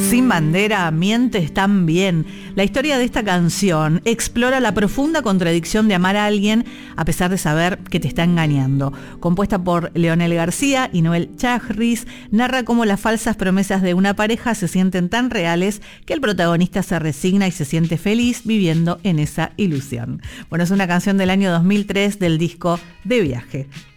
Sin bandera, mientes tan bien. La historia de esta canción explora la profunda contradicción de amar a alguien a pesar de saber que te está engañando. Compuesta por Leonel García y Noel Chagris, narra cómo las falsas promesas de una pareja se sienten tan reales que el protagonista se resigna y se siente feliz viviendo en esa ilusión. Bueno, es una canción del año 2003 del disco De Viaje.